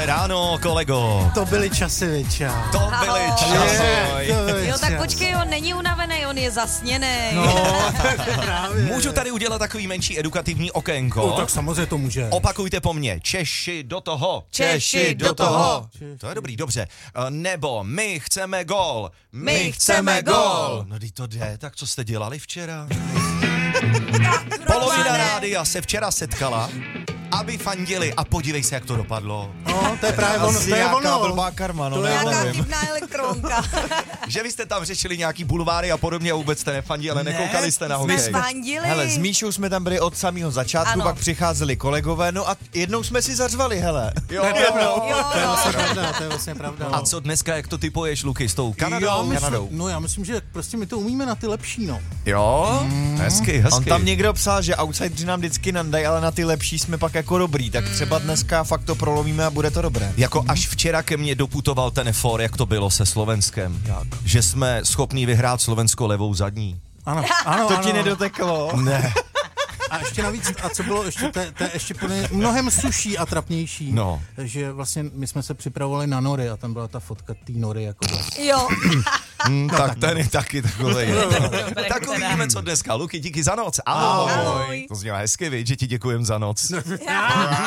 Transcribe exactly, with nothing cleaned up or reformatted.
Dobré ráno, kolego. To byly časy, Viča. To byly časy. Jo, tak počkej, on není unavený, on je zasněný. No, tak právě. Můžu tady udělat takový menší edukativní okénko? No, tak samozřejmě to může. Opakujte po mně. Češi do toho. Češi do toho. To je dobrý, dobře. Eh, Nebo my chceme gól. My chceme gól. No, když to jde, tak co jste dělali včera? Polovina rádia se včera setkala, aby fandili a podívej se, jak to dopadlo. No, to je právě ono, to je ono. blbá karma, no. To je Nějaká ono. divná elektronka. Že vy jste tam řešili nějaký bulváry a podobně a vůbec jste nefandili, ale nekoukali jste na Jsme hokej. fandili. Hele, s Míšou jsme tam byli od samého začátku, Ano. pak přicházeli kolegové, no a jednou jsme si zařvali, hele. Jo, Jo, To je jo. vlastně pravda, to je vlastně pravda. A co dneska, jak to typuješ, Luky, s tou Já Kanadou? myslím, Kanadou. no já myslím, že prostě my to umíme na ty lepší, no. Jo, hezky, hezky. On tam někdo psal, že outsideri nám vždycky nandají, ale na ty lepší jsme pak jako dobrý, tak třeba dneska fakt to prolomíme a bude to dobré. Jako až včera ke mně doputoval ten for, jak to bylo se Slovenskem. Jak? Že jsme schopní vyhrát Slovensko levou zadní. Ano, ano, To ano. ti nedoteklo? Ne. A ještě navíc, a co bylo ještě, to, je- to je ještě plně mnohem suší a trapnější. No. Že vlastně my jsme se připravovali na nory a tam byla ta fotka té nory jako vlastně. Jo. Hmm, tak ten je taky takový. Dobré, Tak teda. uvidíme, co dneska. Luky, díky za noc. Ahoj. Ahoj. To znělo hezky, viď, že ti děkujem za noc.